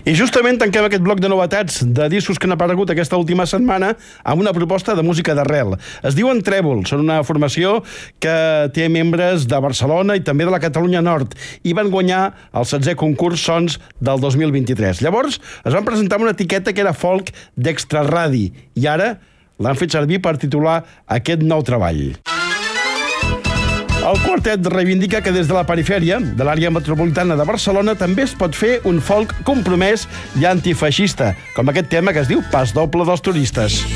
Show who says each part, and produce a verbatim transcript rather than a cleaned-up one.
Speaker 1: I justament tanquem aquest bloc de novetats de discos que han aparegut aquesta última setmana amb una proposta de música d'arrel. Es diuen Trèvol, són una formació que té membres de Barcelona i també de la Catalunya Nord i van guanyar el setzè concurs Sons del dos mil vint-i-tres. Llavors es van presentar amb una etiqueta que era folk d'Extraradi i ara l'han fet servir per titular aquest nou treball. El quartet reivindica que des de la perifèria de l'àrea metropolitana de Barcelona també es pot fer un folk compromès i antifeixista, com aquest tema que es diu Pas doble dels turistes.